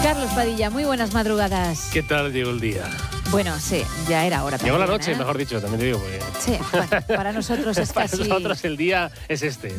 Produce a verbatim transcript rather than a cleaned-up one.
Carlos Padilla, muy buenas madrugadas. ¿Qué tal llegó el día? Bueno, sí, ya era hora también. Llegó la noche, ¿eh? mejor dicho, también te digo. Porque... Sí, bueno, para nosotros es para casi... nosotros el día es este.